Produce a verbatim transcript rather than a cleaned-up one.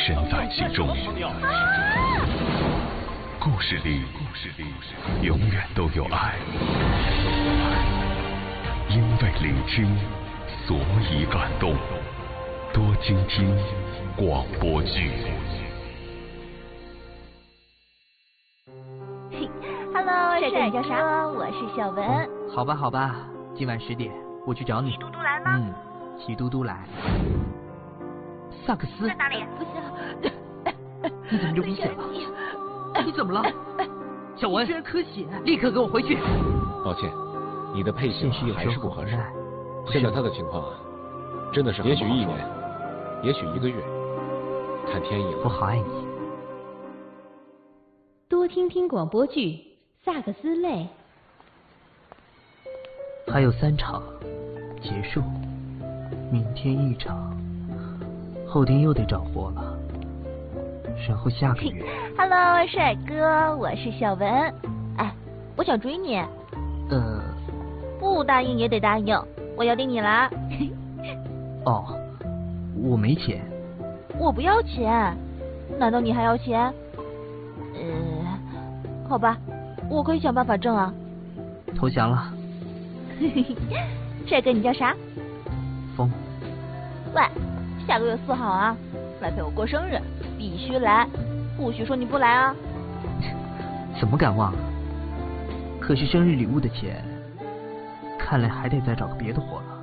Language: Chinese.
身在其中。故事里，永远都有爱。因为聆听，所以感动。多倾听广播剧。 Hello， 帅哥，你叫啥？我是小文。 哦、好吧，好吧，今晚十点我去找你。 齐嘟嘟来吗？ 嗯，齐嘟嘟来。萨克斯在哪里？不行， 你怎么流鼻血了？你怎么了？小文，居然咳血！立刻给我回去。 抱歉，你的配型还是不合适。现在他的情况真的是也许一年，也许一个月，看天意了。 我好爱你。 多听听广播剧《萨克斯泪》。 还有三场，结束。明天一场，后天又得找活了。然后下个月。 Hello， 帅哥，我是小文。哎，我想追你。 呃。 不答应也得答应，我要定你了。 哦，我没钱。 我不要钱，难道你还要钱？呃，好吧，我可以想办法挣啊。 投降了。 帅哥，你叫啥？ 风。 喂，下个月四号啊，来陪我过生日，必须来，不许说你不来啊。 怎么敢忘？可是生日礼物的钱，看来还得再找个别的活了。